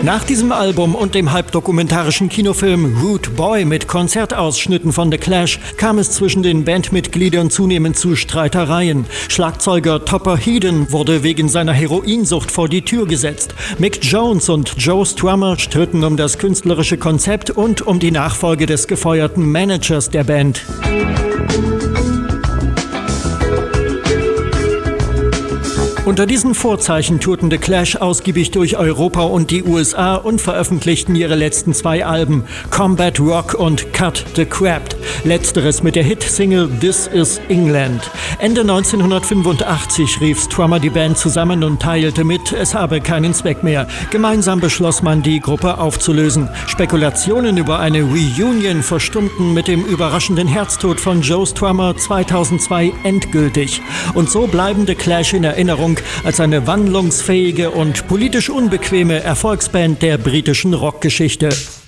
Nach diesem Album und dem halbdokumentarischen Kinofilm Rude Boy mit Konzertausschnitten von The Clash kam es zwischen den Bandmitgliedern zunehmend zu Streitereien. Schlagzeuger Topper Headon wurde wegen seiner Heroinsucht vor die Tür gesetzt. Mick Jones und Joe Strummer stritten um das künstlerische Konzept und um die Nachfolge des gefeuerten Managers der Band. Unter diesen Vorzeichen tourten The Clash ausgiebig durch Europa und die USA und veröffentlichten ihre letzten 2 Alben, Combat Rock und Cut the Crap. Letzteres mit der Hit-Single This is England. Ende 1985 rief Strummer die Band zusammen und teilte mit, es habe keinen Zweck mehr. Gemeinsam beschloss man, die Gruppe aufzulösen. Spekulationen über eine Reunion verstummten mit dem überraschenden Herztod von Joe Strummer 2002 endgültig. Und so bleiben The Clash in Erinnerung als eine wandlungsfähige und politisch unbequeme Erfolgsband der britischen Rockgeschichte.